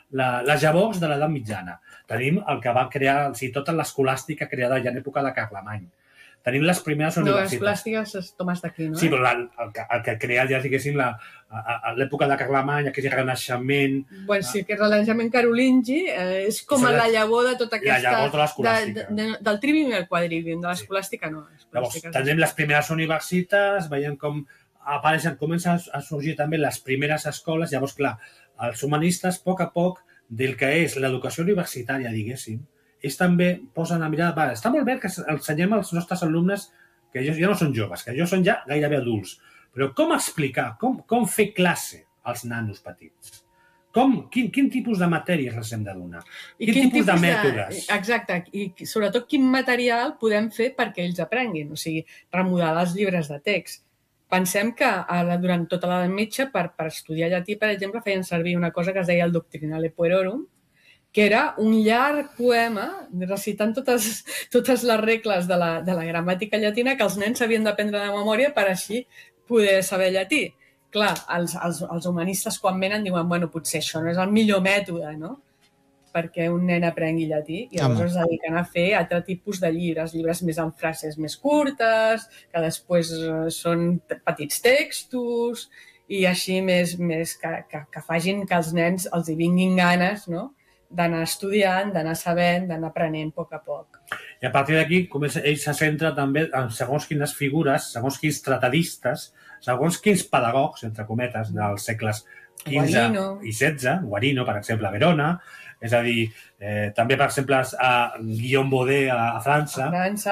les llavors de l'edat mitjana. Tenim el que va crear, tota l'escolàstica creada ja en època de Carlemany. Tenim les primeres universitats. No, l'escolàstica és Tomàs d'Aquino, Sí, però el que crea ja, diguéssim, l'època de Carlemany, aquest renaixement... Bueno, sí, aquest renaixement carolingi és com la llavor de tota aquesta... La llavor de l'escolàstica. Del trivium i el quadrivium, de l'escolàstica no. Llavors, tenim les primeres universitats, veiem com apareixen, comencen a sorgir també les primeres escoles. Llavors, clar, els humanistes, a poc, del que és l'educació universitària, diguéssim, ells també posen a mirar, està molt bé que ensenyem als nostres alumnes que ja no són joves, que ja són ja gairebé adults, però com explicar, com fer classe als nanos petits? Quin tipus de matèries els hem de donar? Quin tipus de mètodes? Exacte, i sobretot quin material podem fer perquè ells aprenguin, o sigui, remodelar els llibres de text. Pensem que durant tota l'edat mitja, per estudiar llatí, per exemple, feien servir una cosa que es deia el Doctrinale Puerorum, que era un llarg poema recitant totes les regles de la gramàtica llatina que els nens s'havien d'aprendre de memòria per així poder saber llatí. Clar, els humanistes quan venen diuen, bueno, potser això no és el millor mètode, no?, perquè un nen aprengui llatí, i llavors es dediquen a fer altre tipus de llibres més amb frases més curtes, que després són petits textos, i així més que facin que als nens els hi vinguin ganes, no?, d'anar estudiant, d'anar sabent, d'anar aprenent a poc. I a partir d'aquí ell se centra també en segons quines figures, segons quins tratadistes, segons quins pedagogs, entre cometes, dels segles XV i XVI, Guarino, per exemple, a Verona, és a dir, també, per exemple, Guillaume Baudet a França.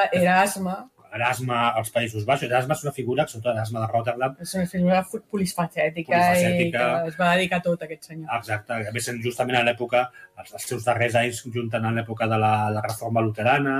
Erasme als Països Baixos. Erasme és una figura, sobretot Erasme de Rotterdam. És una figura polifacètica i que es va dedicar tot a aquest senyor. Exacte. A més, justament a l'època, els seus darrers anys junten a l'època de la Reforma Luterana.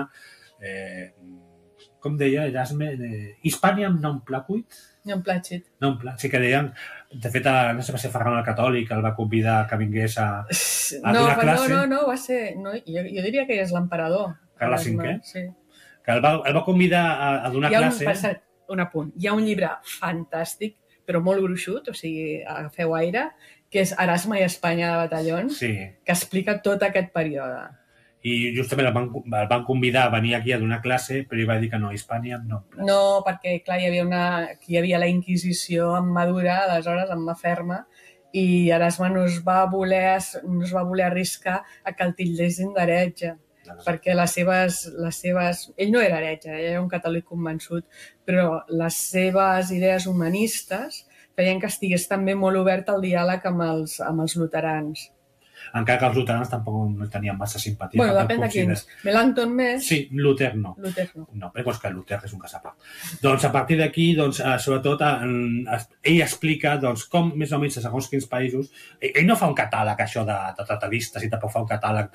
Com deia Erasme? Hispaniam non placuit? Non placit. Sí que deien, de fet, no sé, va ser Ferran el Catòlic, el va convidar que vingués a donar classe. No, va ser... Jo diria que és l'emperador. Carles V? Sí. Que el va convidar a donar classe. Un apunt. Hi ha un llibre fantàstic, però molt gruixut, o sigui, agafeu aire, que és Erasme i Espanya de Batallons, que explica tot aquest període. I justament el van convidar a venir aquí a donar classe, però ell va dir que no, Hispània no. No, perquè, clar, hi havia la Inquisició en mà dura, aleshores, en mà ferma, i Erasme no es va voler arriscar a que el titllessin d'heretge, perquè les seves... Ell no era heretge, ell era un catòlic convençut, però les seves idees humanistes feien que estigués també molt obert al diàleg amb els luterans. Encara que els luterans tampoc no tenien massa simpatia. Bueno, depèn de quins. Melanchthon més... Sí, Luther no. No, però és que Luther és un casapà. Doncs a partir d'aquí, sobretot, ell explica com, més o menys, segons quins països... Ell no fa un catàleg, això, de tratadistes, i tampoc fa un catàleg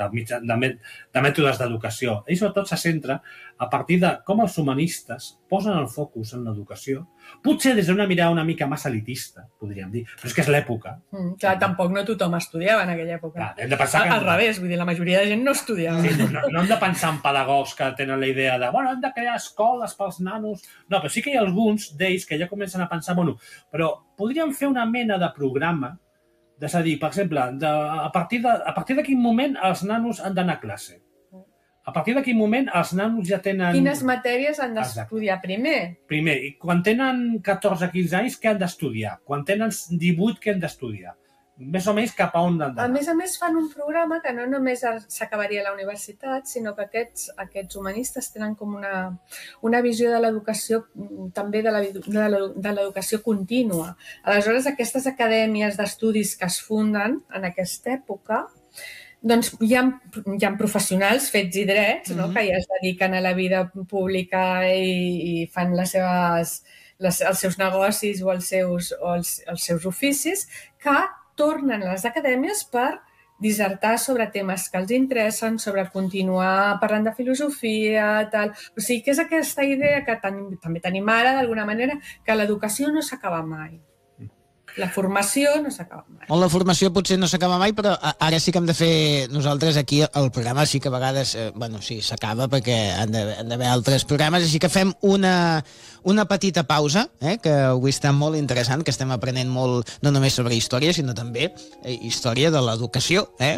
de mètodes d'educació. Ell, sobretot, se centra a partir de com els humanistes posen el focus en l'educació, potser des d'una mirada una mica massa elitista, podríem dir, però és que és l'època. Clar, tampoc no tothom estudiava en aquella època. Al revés, vull dir, la majoria de gent no estudiava. No hem de pensar en pedagogs que tenen la idea de, hem de crear escoles pels nanos. No, però sí que hi ha alguns d'ells que ja comencen a pensar, però podríem fer una mena de programa, és a dir, per exemple, a partir de quin moment els nanos han d'anar a classe? A partir de quin moment els nanos ja tenen... Quines matèries han d'estudiar primer? Primer, i quan tenen 14-15 anys, què han d'estudiar? Quan tenen 18, què han d'estudiar? Més o menys cap a on han d'anar. A més fan un programa que no només s'acabaria a la universitat, sinó que aquests humanistes tenen com una visió de l'educació, també de l'educació contínua. Aleshores, aquestes acadèmies d'estudis que es funden en aquesta època, doncs hi ha professionals fets i drets, que ja es dediquen a la vida pública i fan els seus negocis o els seus oficis, que tornen a les acadèmies per dissertar sobre temes que els interessen, sobre continuar parlant de filosofia, tal. O sigui que és aquesta idea que també tenim ara, d'alguna manera, que l'educació no s'acaba mai. La formació no s'acaba mai. La formació potser no s'acaba mai, però ara sí que hem de fer nosaltres aquí el programa, sí que a vegades, sí, s'acaba perquè han d'haver altres programes, així que fem una petita pausa, que avui està molt interessant, que estem aprenent molt, no només sobre història, sinó també història de l'educació,